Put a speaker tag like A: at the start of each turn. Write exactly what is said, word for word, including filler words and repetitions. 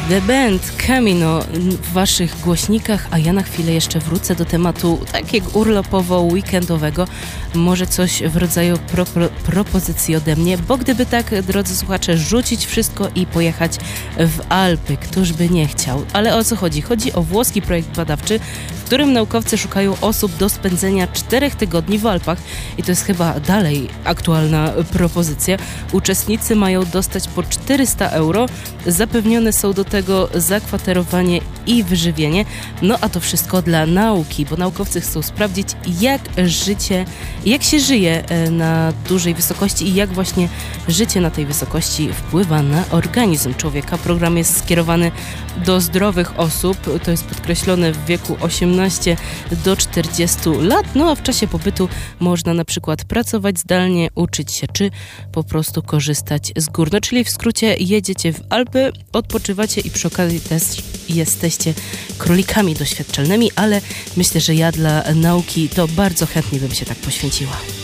A: The Band Camino w waszych głośnikach, a ja na chwilę jeszcze wrócę do tematu takiego urlopowo-weekendowego. Może coś w rodzaju pro, pro, propozycji ode mnie, bo gdyby tak, drodzy słuchacze, rzucić wszystko i pojechać w Alpy, któż by nie chciał. Ale o co chodzi? Chodzi o włoski projekt badawczy, w którym naukowcy szukają osób do spędzenia czterech tygodni w Alpach i to jest chyba dalej aktualna propozycja. Uczestnicy mają dostać po czterysta euro, zapewnione są do tego zakwaterowanie i wyżywienie, no a to wszystko dla nauki, bo naukowcy chcą sprawdzić, jak życie, jak się żyje na dużej wysokości i jak właśnie życie na tej wysokości wpływa na organizm człowieka. Program jest skierowany do zdrowych osób, to jest podkreślone w wieku osiemnaście do czterdziestu lat, no a w czasie pobytu można na przykład pracować zdalnie, uczyć się, czy po prostu korzystać z gór. No, czyli w skrócie jedziecie w Alpy, odpoczywacie i przy okazji też jesteście królikami doświadczalnymi, ale myślę, że ja dla nauki to bardzo chętnie bym się tak poświęciła.